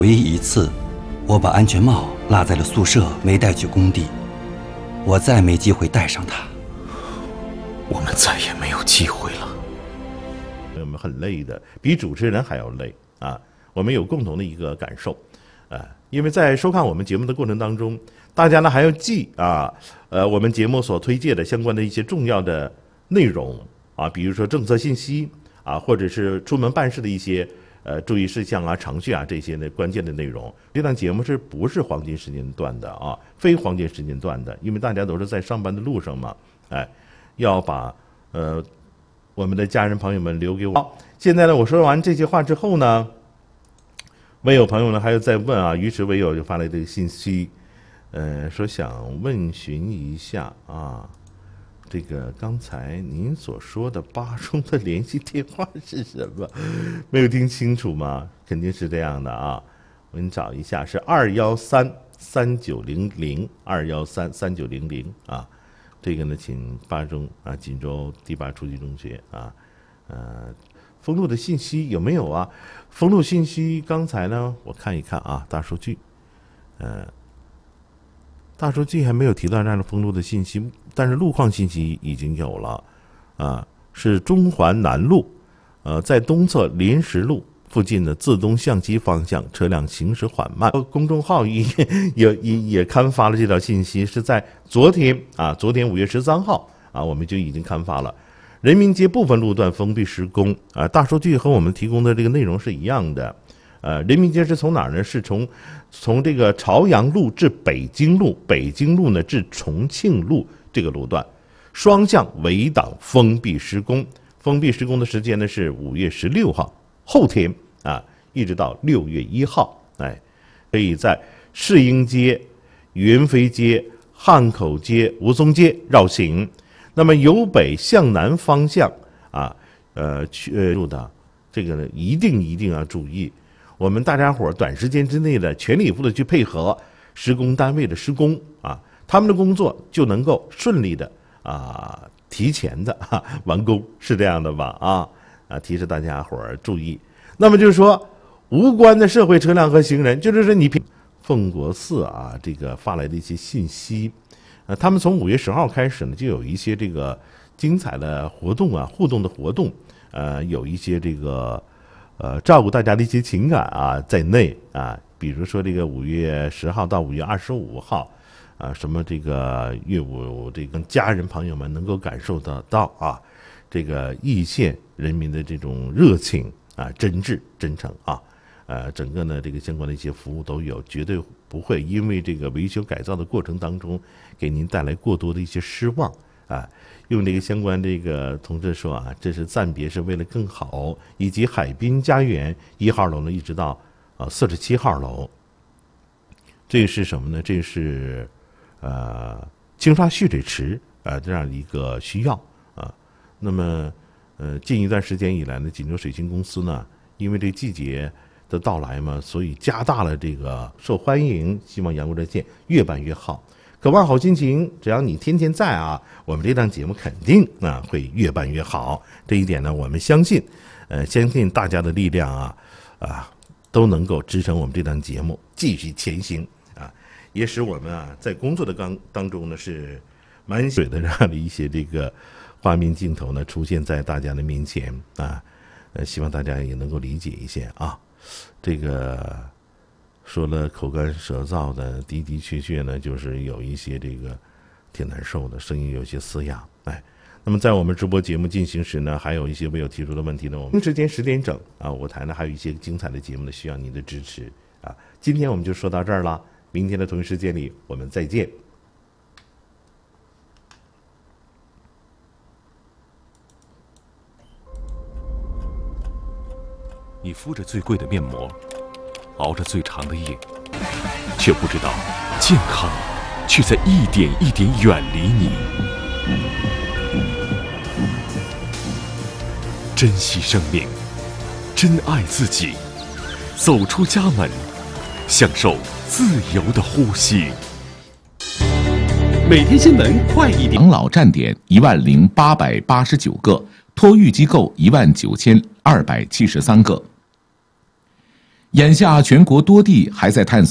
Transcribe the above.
唯一一次，我把安全帽落在了宿舍，没带去工地，我再没机会戴上它。 我们再也没有机会了。 我们很累的，比主持人还要累啊！我们有共同的一个感受，因为在收看我们节目的过程当中，大家呢还要记我们节目所推介的相关的一些重要的内容啊，比如说政策信息啊，或者是出门办事的一些注意事项啊、程序啊这些的关键的内容。这档节目是不是黄金时间段的啊？非黄金时间段的，因为大家都是在上班的路上嘛，要把我们的家人朋友们留给我。好，现在呢，我说完这些话之后呢，微友朋友呢还有在问啊，于是微友就发来这个信息，说想问询一下啊，这个刚才您所说的8中的联系电话是什么？没有听清楚吗？肯定是这样的啊，我给你找一下，是2133900，2133900啊。这个呢，请8中啊，锦州第8初级中学啊，封路的信息有没有啊？封路信息刚才呢，我看一看啊，大数据，大数据还没有提到这样的封路的信息，但是路况信息已经有了啊，是中环南路，在东侧临时路附近的自东向西方向车辆行驶缓慢。公众号也刊发了这条信息，是在昨天5月13号啊，我们就已经刊发了。人民街部分路段封闭施工啊，大数据和我们提供的这个内容是一样的。人民街是从哪儿呢？是从这个朝阳路至北京路，北京路呢至重庆路这个路段，双向围挡封闭施工。封闭施工的时间呢是5月16号。后天啊，一直到6月1号，可以在世英街、云飞街、汉口街、吴淞街绕行。那么由北向南方向去路的这个呢，一定要注意。我们大家伙短时间之内的全力以赴的去配合施工单位的施工啊，他们的工作就能够顺利的提前的完工，是这样的吧？提示大家伙儿注意。那么就是说，无关的社会车辆和行人，就是说你奉国寺这个发来的一些信息，他们从5月10号开始呢，就有一些这个精彩的活动互动的活动，有一些这个照顾大家的一些情感在内比如说这个5月10号到5月25号。什么这个乐舞，这个家人朋友们能够感受得到这个易县人民的这种热情真挚真诚整个呢这个相关的一些服务都有，绝对不会因为这个维修改造的过程当中给您带来过多的一些失望用这个相关这个同志说这是暂别是为了更好，以及海滨家园1号楼呢一直到47号楼，这是什么呢？这是清刷蓄水池这样一个需要那么近一段时间以来呢，锦州水星公司呢，因为这季节的到来嘛，所以加大了这个受欢迎，希望阳光热线越办越好。渴望好心情，只要你天天在我们这档节目肯定会越办越好。这一点呢，我们相信大家的力量都能够支撑我们这档节目继续前行也使我们在工作的当中呢是满水的这样的一些这个画面镜头呢出现在大家的面前希望大家也能够理解一些这个说了口干舌燥的的确呢就是有一些这个挺难受的，声音有些嘶哑那么在我们直播节目进行时呢，还有一些未有提出的问题呢，我们时间10点整舞台呢还有一些精彩的节目呢需要您的支持今天我们就说到这儿了，明天的同一时间里我们再见。 你敷着最贵的面膜，熬着最长的夜，却不知道健康却在一点一点远离你。珍惜生命，珍爱自己，走出家门，享受自由的呼吸。 每天新闻快一点。养老站点10889个，托育机构19273个。 眼下全国多地还在探索